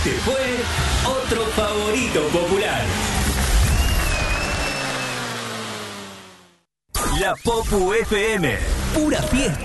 Este fue otro favorito popular. La Popu FM. Pura fiesta.